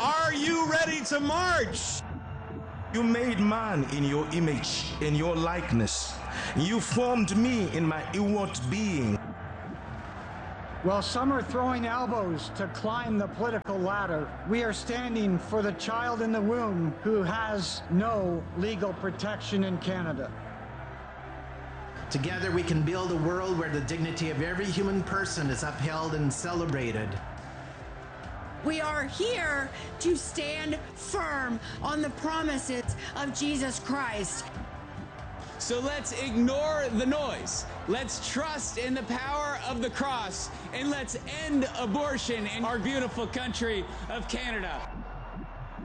Are you ready to march? You made man in your image, in your likeness. You formed me in my inward being. While some are throwing elbows to climb the political ladder, we are standing for the child in the womb who has no legal protection in Canada. Together we can build a world where the dignity of every human person is upheld and celebrated. We are here to stand firm on the promises of Jesus Christ. So let's ignore the noise. Let's trust in the power of the cross, and let's end abortion in our beautiful country of Canada.